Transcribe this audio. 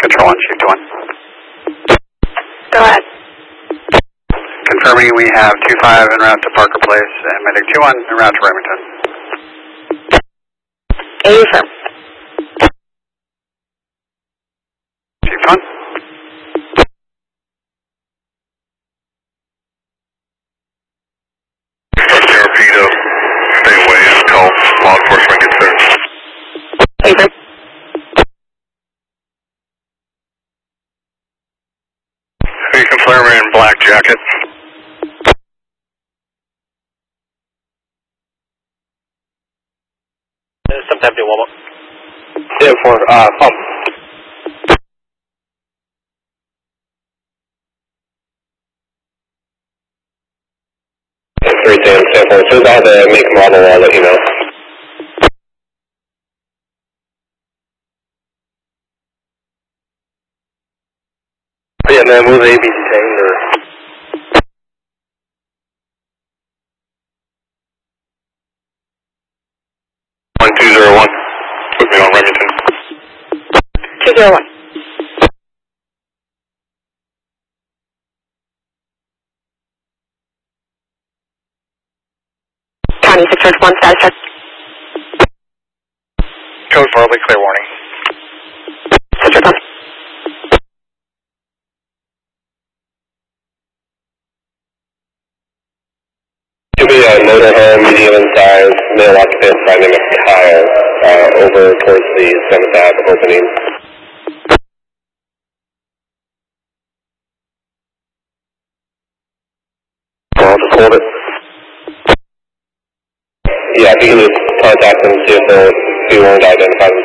Control 1, Chief 1. Go ahead. Confirming we have 25 en route to Parker Place and Medic 21 en route to Remington. 80 firm. Chief 1. Torpedo, stay away until law enforcement gets there. 80 firm. You confirm we're in black jacket. Sometime do warm up. Yeah, for pump. Three Sam, Stanford. As soon as I have the make model, I'll let you know. Yeah, man, will they be detained or? One 201. Put me on Remington. 201. County 661 status check. Code 4 will be clear warning. 661. Should be a motorhome, medium in size, male occupant by name of Kyle, over towards the 7th Ave opening. I'll just hold it. Yeah, if you can just contact them, see if they weren't identified in